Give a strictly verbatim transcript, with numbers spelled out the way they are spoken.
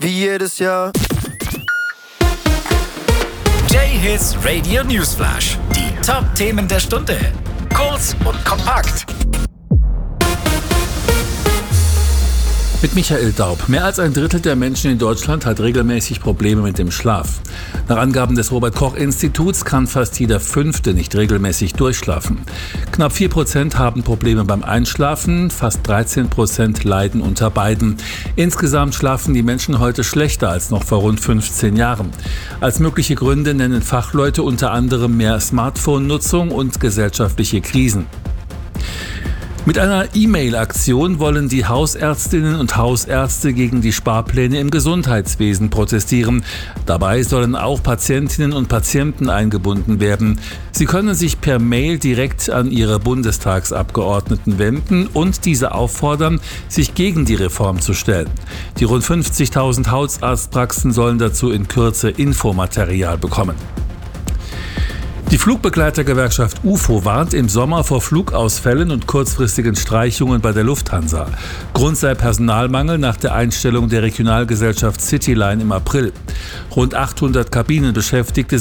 wie jedes Jahr. J-Hits Radio Newsflash. Die Top-Themen der Stunde. Kurz und kompakt. Mit Michael Daub. Mehr als ein Drittel der Menschen in Deutschland hat regelmäßig Probleme mit dem Schlaf. Nach Angaben des Robert-Koch-Instituts kann fast jeder Fünfte nicht regelmäßig durchschlafen. Knapp vier Prozent haben Probleme beim Einschlafen, fast dreizehn Prozent leiden unter beiden. Insgesamt schlafen die Menschen heute schlechter als noch vor rund fünfzehn Jahren. Als mögliche Gründe nennen Fachleute unter anderem mehr Smartphone-Nutzung und gesellschaftliche Krisen. Mit einer E-Mail-Aktion wollen die Hausärztinnen und Hausärzte gegen die Sparpläne im Gesundheitswesen protestieren. Dabei sollen auch Patientinnen und Patienten eingebunden werden. Sie können sich per Mail direkt an ihre Bundestagsabgeordneten wenden und diese auffordern, sich gegen die Reform zu stellen. Die rund fünfzigtausend Hausarztpraxen sollen dazu in Kürze Infomaterial bekommen. Die Flugbegleitergewerkschaft U F O warnt im Sommer vor Flugausfällen und kurzfristigen Streichungen bei der Lufthansa. Grund sei Personalmangel nach der Einstellung der Regionalgesellschaft Cityline im April. Rund achthundert Kabinenbeschäftigte